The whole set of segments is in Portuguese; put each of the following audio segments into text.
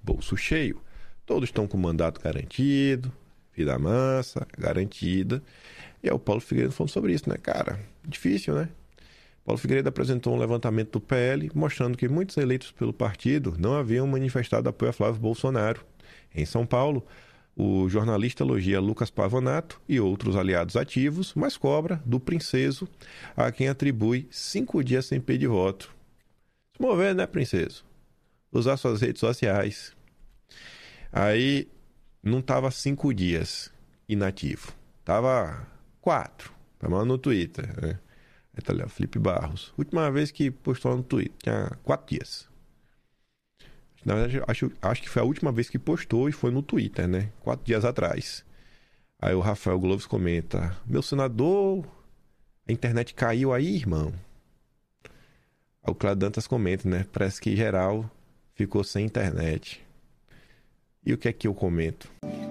bolso cheio. Todos estão com mandato garantido, vida mansa, garantida. E aí o Paulo Figueiredo falando sobre isso, né, cara? Difícil, né? Paulo Figueiredo apresentou um levantamento do PL mostrando que muitos eleitos pelo partido não haviam manifestado apoio a Flávio Bolsonaro. Em São Paulo, o jornalista elogia Lucas Pavonato e outros aliados ativos, mas cobra do Princeso, a quem atribui 5 dias sem pedir voto. Se mover, né, Princeso? Usar suas redes sociais. Aí, não tava 5 dias inativo. Tava 4. Tá mal no Twitter, né? Aí tá ali, ó, Felipe Barros. Última vez que postou no Twitter, tinha 4 dias. Na verdade, acho que foi a última vez que postou e foi no Twitter, né? 4 dias atrás. Aí o Rafael Gloves comenta: meu senador, a internet caiu aí, irmão. Aí o Cláudio Dantas comenta, né? Parece que geral ficou sem internet. E o que é que eu comento?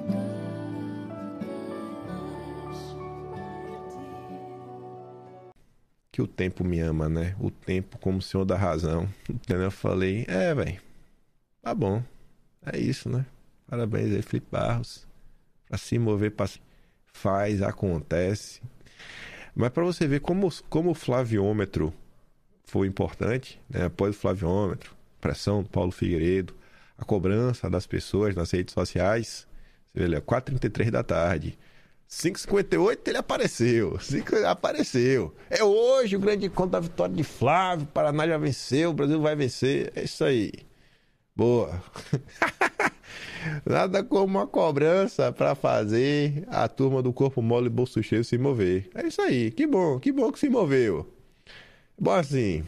Que o tempo me ama, né? O tempo como o senhor da razão. Então eu falei, velho, tá bom. É isso, né? Parabéns aí, Felipe Barros. Pra se mover, faz, acontece. Mas pra você ver como o flaviômetro foi importante, né? Após o flaviômetro, pressão do Paulo Figueiredo, a cobrança das pessoas nas redes sociais. Você vê ali, 4h33 da tarde. 5h58 ele apareceu. Apareceu. É hoje o grande encontro da vitória de Flávio. O Paraná já venceu, o Brasil vai vencer. É isso aí. Boa. Nada como uma cobrança para fazer a turma do corpo mole e bolso cheio se mover. É isso aí. Que bom que se moveu. Bom, assim.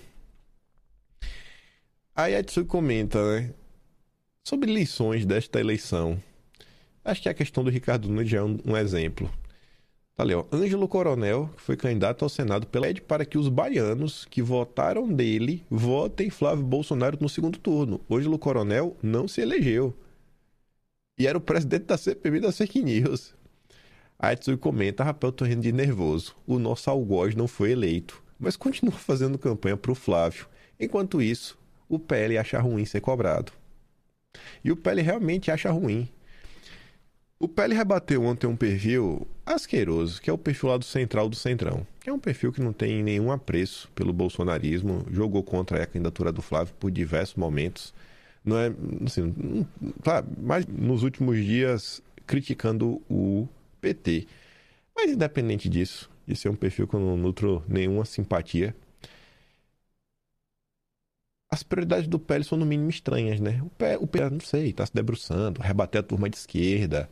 Aí a Tsui comenta, né? Sobre lições desta eleição. Acho que a questão do Ricardo Nunes já é um exemplo. Tá ali, ó. Ângelo Coronel, que foi candidato ao Senado, pede para que os baianos que votaram dele votem Flávio Bolsonaro no segundo turno. Ângelo Coronel não se elegeu. E era o presidente da CPMI das fake news. A Etsui comenta: rapaz, eu tô rindo de nervoso. O nosso algoz não foi eleito, mas continua fazendo campanha pro Flávio. Enquanto isso, o PL acha ruim ser cobrado. E o PL realmente acha ruim. O PL rebateu ontem um perfil asqueroso, que é o perfil lá do Central do Centrão. É um perfil que não tem nenhum apreço pelo bolsonarismo, jogou contra a candidatura do Flávio por diversos momentos. Não é, assim, mas nos últimos dias criticando o PT. Mas independente disso, esse é um perfil que eu não nutro nenhuma simpatia. As prioridades do PL são no mínimo estranhas, né? O PL, não sei, tá se debruçando, rebater a turma de esquerda,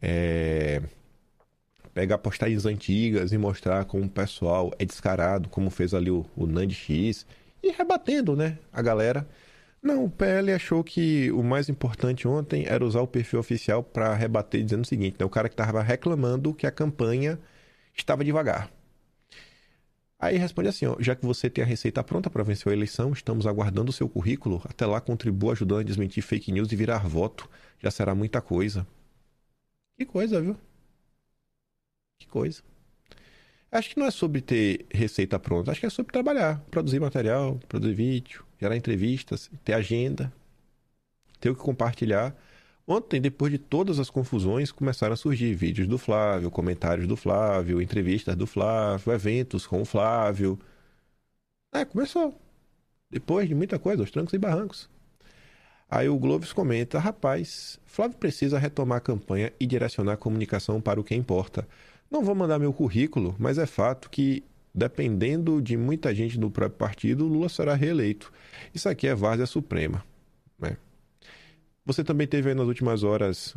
pegar postagens antigas e mostrar como o pessoal é descarado, como fez ali o Nand X, e rebatendo, né, a galera. Não, o PL achou que o mais importante ontem era usar o perfil oficial para rebater, dizendo o seguinte, né, o cara que estava reclamando que a campanha estava devagar. Aí responde assim, ó: já que você tem a receita pronta para vencer a eleição, estamos aguardando o seu currículo. Até lá, contribua ajudando a desmentir fake news e virar voto. Já será muita coisa. Que coisa, viu? Que coisa. Acho que não é sobre ter receita pronta. Acho que é sobre trabalhar. Produzir material, produzir vídeo, gerar entrevistas, ter agenda, ter o que compartilhar. Ontem, depois de todas as confusões, começaram a surgir vídeos do Flávio, comentários do Flávio, entrevistas do Flávio, eventos com o Flávio. Começou. Depois de muita coisa, aos trancos e barrancos. Aí o Gloves comenta: rapaz, Flávio precisa retomar a campanha e direcionar a comunicação para o que importa. Não vou mandar meu currículo, mas é fato que, dependendo de muita gente do próprio partido, Lula será reeleito. Isso aqui é várzea suprema, né? Você também teve aí nas últimas horas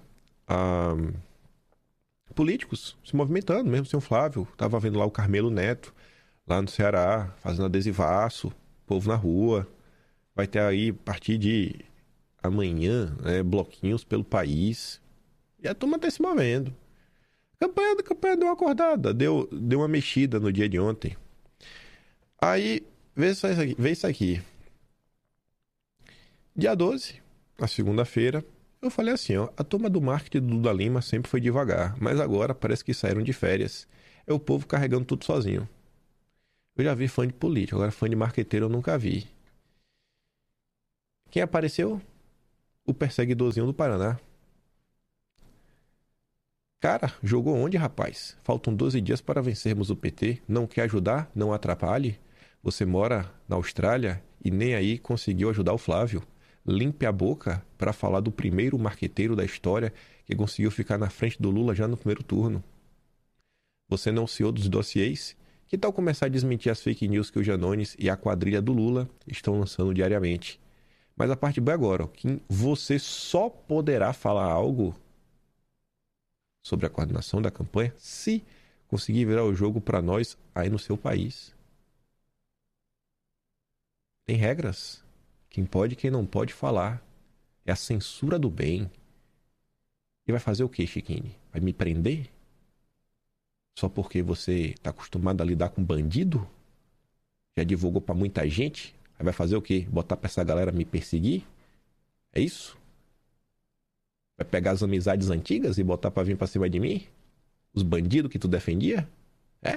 políticos se movimentando, mesmo sem o Flávio. Estava vendo lá o Carmelo Neto, lá no Ceará, fazendo adesivaço, povo na rua. Vai ter aí, a partir de amanhã, né, bloquinhos pelo país. E a turma está se movendo. A campanha deu uma acordada, deu uma mexida no dia de ontem. Aí, vê isso aqui. Dia 12, na segunda-feira, eu falei assim, ó: a turma do marketing do Duda Lima sempre foi devagar, mas agora parece que saíram de férias. É o povo carregando tudo sozinho. Eu já vi fã de político, agora fã de marqueteiro eu nunca vi. Quem apareceu? O perseguidorzinho do Paraná. Cara, jogou onde, rapaz? Faltam 12 dias para vencermos o PT. Não quer ajudar? Não atrapalhe? Você mora na Austrália e nem aí conseguiu ajudar o Flávio. Limpe a boca para falar do primeiro marqueteiro da história que conseguiu ficar na frente do Lula já no primeiro turno. Você não é o senhor dos dossiês? Que tal começar a desmentir as fake news que o Janones e a quadrilha do Lula estão lançando diariamente? Mas a parte boa é agora, ó, que você só poderá falar algo sobre a coordenação da campanha se conseguir virar o jogo para nós aí no seu país. Tem regras. Quem pode e quem não pode falar. É a censura do bem. E vai fazer o quê, Chiquini? Vai me prender? Só porque você está acostumado a lidar com bandido? Já divulgou para muita gente? Aí vai fazer o quê? Botar para essa galera me perseguir? É isso? Vai pegar as amizades antigas e botar pra vir pra cima de mim? Os bandidos que tu defendia? É?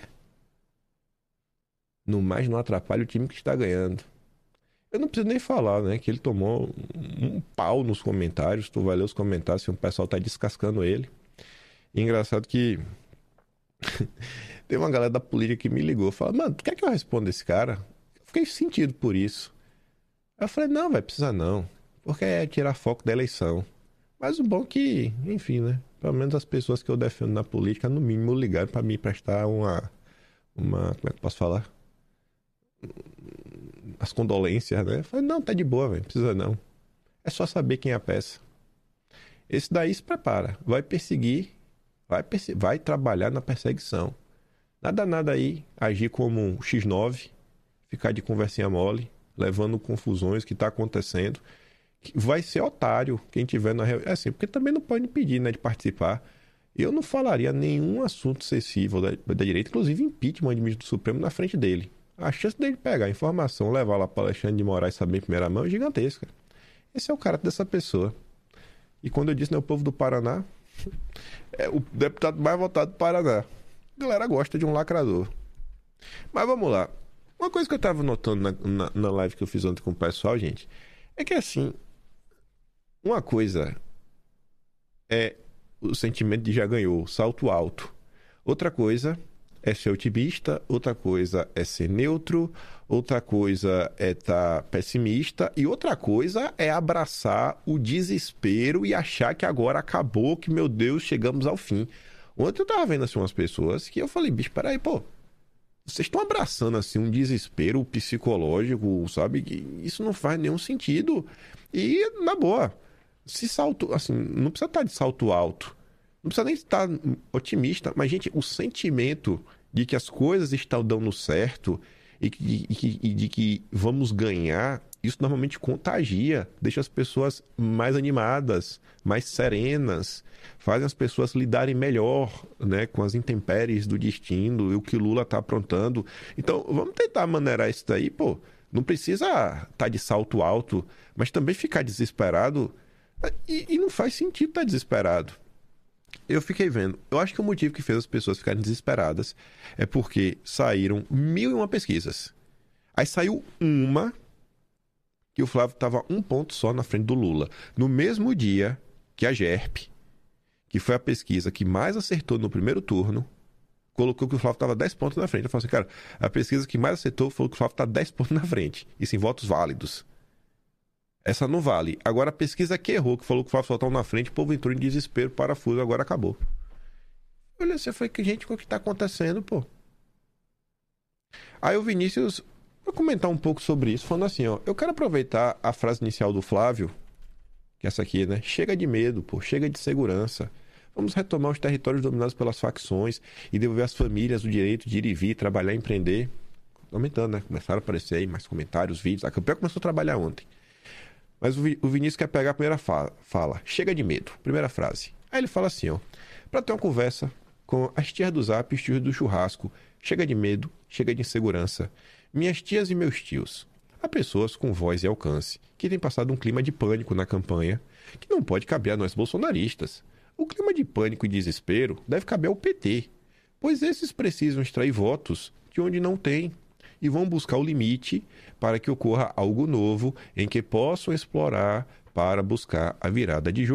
No mais, não atrapalha o time que está ganhando. Eu não preciso nem falar, né? Que ele tomou um pau nos comentários. Tu vai ler os comentários se o pessoal tá descascando ele. E engraçado que tem uma galera da política que me ligou. Fala, mano, tu quer que eu responda esse cara? Eu fiquei sentido por isso. Aí eu falei, não, vai precisar não. Porque é tirar foco da eleição. Mas o bom é que, enfim, né? Pelo menos as pessoas que eu defendo na política, no mínimo, ligaram pra me prestar como é que eu posso falar? As condolências, né? Eu falei, não, tá de boa, velho, não precisa não. É só saber quem é a peça. Esse daí se prepara, vai perseguir, vai trabalhar na perseguição. Nada aí, agir como um X9, ficar de conversinha mole, levando confusões que tá acontecendo. Vai ser otário quem tiver na reunião. É assim, porque também não pode impedir, né, de participar. Eu não falaria nenhum assunto excessivo da direita, inclusive impeachment de ministro do Supremo na frente dele. A chance dele pegar a informação, levar lá para Alexandre de Moraes saber em primeira mão é gigantesca. Esse é o caráter dessa pessoa. E quando eu disse, né, o povo do Paraná, é o deputado mais votado do Paraná. A galera gosta de um lacrador. Mas vamos lá. Uma coisa que eu tava notando na live que eu fiz ontem com o pessoal, gente, é que assim, uma coisa é o sentimento de já ganhou, salto alto. Outra coisa é ser otimista, outra coisa é ser neutro, outra coisa é estar pessimista e outra coisa é abraçar o desespero e achar que agora acabou, que, meu Deus, chegamos ao fim. Ontem eu tava vendo assim umas pessoas que eu falei, bicho, peraí, pô, vocês estão abraçando assim um desespero psicológico, sabe? Que isso não faz nenhum sentido. E, na boa, se salto, assim, não precisa estar de salto alto. Não precisa nem estar otimista, mas, gente, o sentimento de que as coisas estão dando certo e de que vamos ganhar, isso normalmente contagia, deixa as pessoas mais animadas, mais serenas, fazem as pessoas lidarem melhor, né, com as intempéries do destino e o que Lula está aprontando. Então, vamos tentar maneirar isso daí, pô. Não precisa estar de salto alto, mas também ficar desesperado. E não faz sentido estar desesperado. Eu fiquei vendo. Eu acho que o motivo que fez as pessoas ficarem desesperadas é porque saíram 1.001 pesquisas. Aí saiu uma que o Flávio estava um ponto só na frente do Lula. No mesmo dia que a GERP, que foi a pesquisa que mais acertou no primeiro turno, colocou que o Flávio estava 10 pontos na frente. Eu falei assim, cara, a pesquisa que mais acertou falou que o Flávio está 10 pontos na frente. Isso em votos válidos. Essa não vale. Agora a pesquisa que errou, que falou que o Flávio só estava na frente, o povo entrou em desespero, parafuso, agora acabou. Olha, você foi que gente, o que está acontecendo, pô? Aí o Vinícius vai comentar um pouco sobre isso, falando assim, ó, eu quero aproveitar a frase inicial do Flávio, que é essa aqui, né? Chega de medo, pô, chega de segurança. Vamos retomar os territórios dominados pelas facções e devolver às famílias o direito de ir e vir, trabalhar e empreender. Aumentando, né? Começaram a aparecer aí mais comentários, vídeos. A campanha começou a trabalhar ontem. Mas o Vinícius quer pegar a primeira fala. Chega de medo. Primeira frase. Aí ele fala assim, ó. Pra ter uma conversa com as tias do Zap e os tios do churrasco. Chega de medo, chega de insegurança. Minhas tias e meus tios. Há pessoas com voz e alcance que têm passado um clima de pânico na campanha que não pode caber a nós bolsonaristas. O clima de pânico e desespero deve caber ao PT, pois esses precisam extrair votos de onde não tem e vão buscar o limite para que ocorra algo novo em que possam explorar para buscar a virada de jogo.